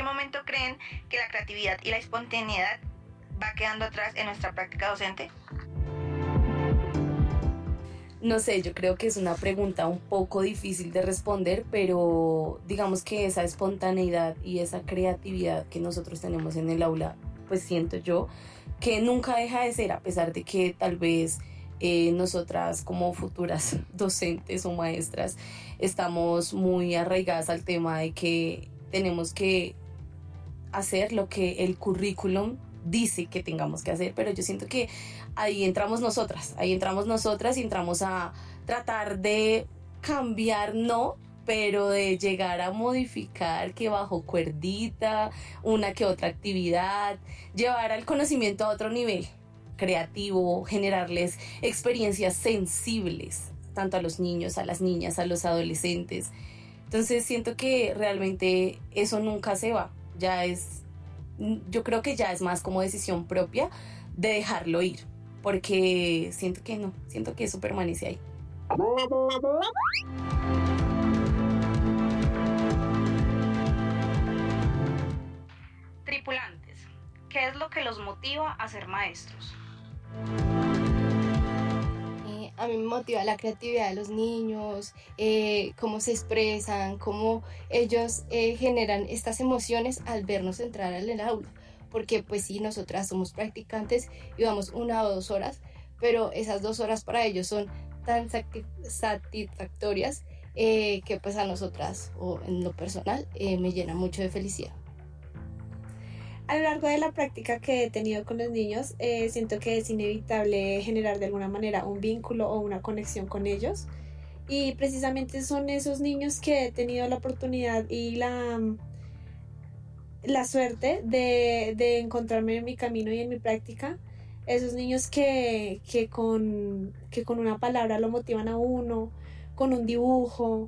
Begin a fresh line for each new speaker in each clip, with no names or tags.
qué momento creen que la creatividad y la espontaneidad va quedando atrás en nuestra práctica docente?
No sé, yo creo que es una pregunta un poco difícil de responder, pero digamos que esa espontaneidad y esa creatividad que nosotros tenemos en el aula, pues siento yo que nunca deja de ser, a pesar de que tal vez nosotras como futuras docentes o maestras estamos muy arraigadas al tema de que tenemos que hacer lo que el currículum dice que tengamos que hacer, pero yo siento que ahí entramos nosotras y entramos a tratar de cambiar, no, pero de llegar a modificar que bajo cuerdita, una que otra actividad, llevar al conocimiento a otro nivel creativo, generarles experiencias sensibles, tanto a los niños, a las niñas, a los adolescentes. Entonces siento que realmente eso nunca se va, yo creo que ya es más como decisión propia de dejarlo ir, porque siento que eso permanece ahí.
Tripulantes, ¿qué es lo que los motiva a ser maestros?
A mí me motiva la creatividad de los niños, cómo se expresan, cómo ellos generan estas emociones al vernos entrar al aula. Porque pues sí, nosotras somos practicantes y vamos 1 o 2 horas, pero esas 2 horas para ellos son tan satisfactorias que pues a nosotras, o en lo personal, me llena mucho de felicidad.
A lo largo de la práctica que he tenido con los niños, siento que es inevitable generar de alguna manera un vínculo o una conexión con ellos. Y precisamente son esos niños que he tenido la oportunidad y la suerte de encontrarme en mi camino y en mi práctica. Esos niños que con una palabra lo motivan a uno, con un dibujo,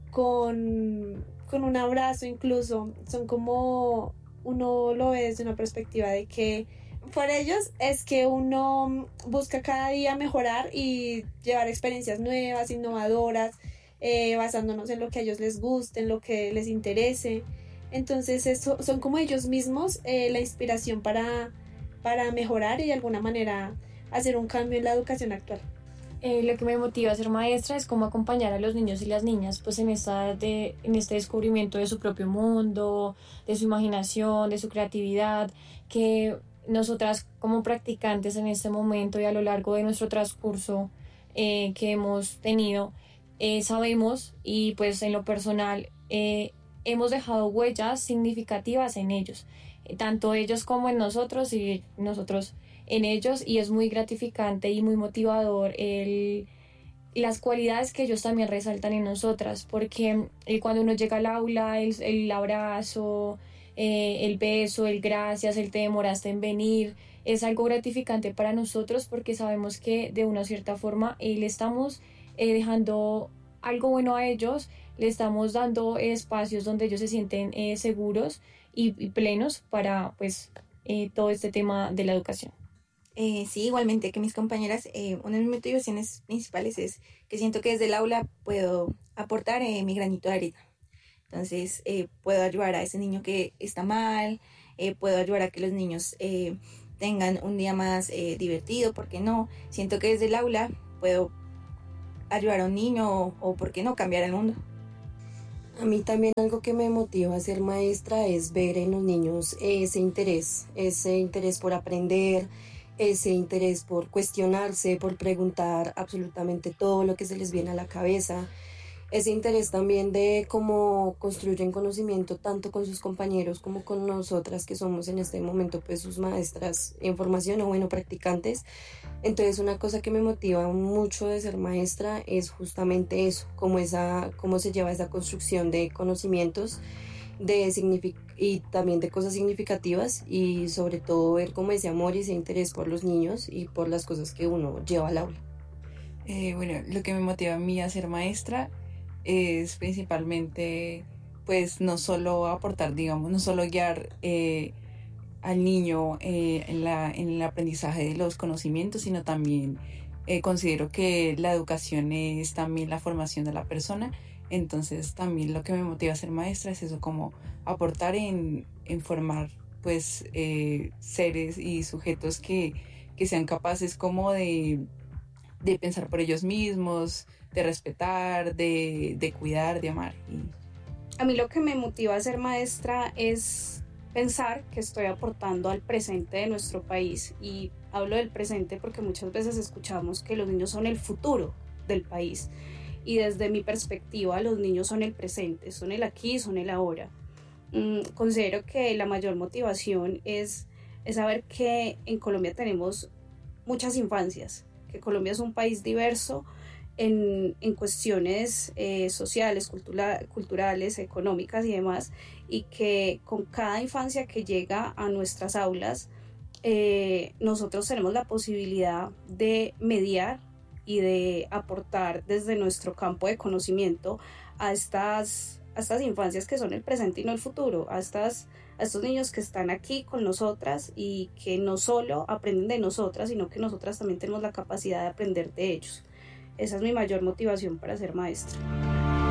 con un abrazo incluso. Son como... uno lo ve desde una perspectiva de que por ellos es que uno busca cada día mejorar y llevar experiencias nuevas, innovadoras, basándonos en lo que a ellos les guste, en lo que les interese. Entonces eso, son como ellos mismos la inspiración para mejorar y de alguna manera hacer un cambio en la educación actual.
Lo que me motiva a ser maestra es cómo acompañar a los niños y las niñas pues en este descubrimiento de su propio mundo, de su imaginación, de su creatividad, que nosotras como practicantes en este momento y a lo largo de nuestro transcurso que hemos tenido, sabemos y pues en lo personal hemos dejado huellas significativas en ellos, tanto ellos como en nosotros y nosotros en ellos, y es muy gratificante y muy motivador las cualidades que ellos también resaltan en nosotras, porque cuando uno llega al aula, el abrazo, el beso, el gracias, el te demoraste en venir, es algo gratificante para nosotros porque sabemos que de una cierta forma le estamos dejando algo bueno a ellos, le estamos dando espacios donde ellos se sienten seguros y plenos para pues todo este tema de la educación.
Sí, igualmente que mis compañeras, una de mis motivaciones principales es que siento que desde el aula puedo aportar mi granito de arena. Entonces puedo ayudar a ese niño que está mal, puedo ayudar a que los niños tengan un día más divertido, ¿por qué no? Siento que desde el aula puedo ayudar a un niño o ¿por qué no cambiar el mundo?
A mí también algo que me motiva a ser maestra es ver en los niños ese interés por aprender, ese interés por cuestionarse, por preguntar absolutamente todo lo que se les viene a la cabeza, ese interés también de cómo construyen conocimiento tanto con sus compañeros como con nosotras que somos en este momento pues sus maestras en formación o bueno practicantes. Entonces una cosa que me motiva mucho de ser maestra es justamente eso, cómo se lleva esa construcción de conocimientos y también de cosas significativas, y sobre todo ver como ese amor y ese interés por los niños y por las cosas que uno lleva al aula.
Bueno, lo que me motiva a mí a ser maestra es principalmente pues no solo aportar, digamos, no solo guiar al niño en el aprendizaje de los conocimientos, sino también considero que la educación es también la formación de la persona. Entonces también lo que me motiva a ser maestra es eso, como aportar en formar pues seres y sujetos que sean capaces como de pensar por ellos mismos, de respetar, de cuidar, de amar.
A mí lo que me motiva a ser maestra es pensar que estoy aportando al presente de nuestro país, y hablo del presente porque muchas veces escuchamos que los niños son el futuro del país, y desde mi perspectiva los niños son el presente, son el aquí, son el ahora. Considero que la mayor motivación es saber que en Colombia tenemos muchas infancias, que Colombia es un país diverso en cuestiones sociales, culturales, económicas y demás, y que con cada infancia que llega a nuestras aulas, nosotros tenemos la posibilidad de mediar y de aportar desde nuestro campo de conocimiento a estas infancias que son el presente y no el futuro, a estos niños que están aquí con nosotras y que no solo aprenden de nosotras, sino que nosotras también tenemos la capacidad de aprender de ellos. Esa es mi mayor motivación para ser maestra.